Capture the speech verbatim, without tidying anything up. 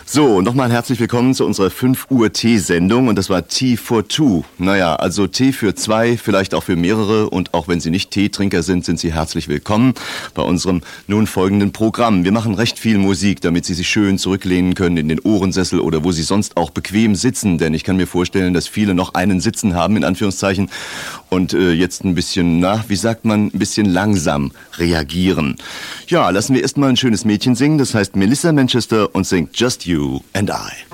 So, nochmal herzlich willkommen zu unserer fünf Uhr Tee-Sendung und das war Tea for Two. Naja, also Tee für zwei, vielleicht auch für mehrere und auch wenn Sie nicht Teetrinker sind, sind Sie herzlich willkommen bei unserem nun folgenden Programm. Wir machen recht viel Musik, damit Sie sich schön zurücklehnen können in den Ohrensessel oder wo Sie sonst auch bequem sitzen, denn ich kann mir vorstellen, dass viele noch einen Sitzen haben, in Anführungszeichen, und äh, jetzt ein bisschen, na, wie sagt man, ein bisschen langsam reagieren. Ja, lassen wir erstmal ein schönes Mädchen singen, das heißt Melissa Manchester und singt Just You and I.